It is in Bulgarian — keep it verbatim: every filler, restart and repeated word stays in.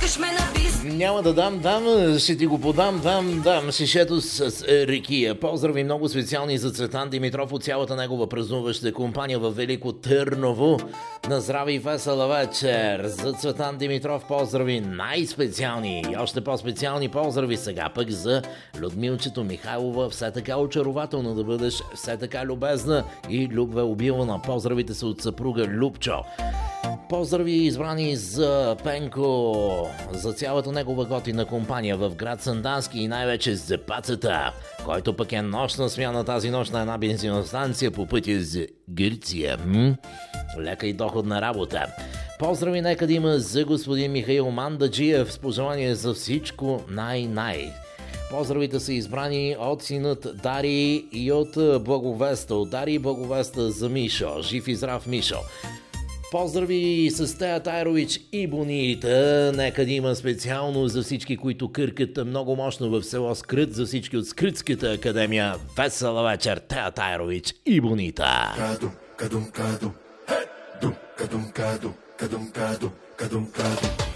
ме на бис. Няма да дам, дам, ще ти го подам, дам, дам, шишето с, с е, рекия. Поздрави много специални за Цветан Димитров от цялата негова празнуваща компания във Велико Търново. На здраве и весела вечер. За Цветан Димитров поздрави най-специални и още по-специални поздрави сега пък за Людмилчето Михайлова. Все така очарователно да бъдеш, все така любезна и любве обилна. Поздравите са от съпруга Любчо. Поздрави избрани за Пенко, за цялата негова готина компания в град Сандански и най-вече за пацата, който пък е нощна смяна тази нощ на една бензиностанция по пътя за Гърция. М? Лека и доходна работа. Поздрави нека да има за господин Михаил Мандаджиев с пожелание за всичко най-най. Поздравите са избрани от синът Дари и от Благовеста. От Дари и Благовеста за Мишо. Жив и здрав, Мишо. Поздрави с Тея Тайрович и Бонита. Нека да има специално за всички, които къркат много мощно в село Скрит, за всички от Скритската академия. Весела вечер, Тея Тайрович и Бонита. Кадум, кадум, кадум, кадум, кадум, кадум, кадум, кадум, кадум.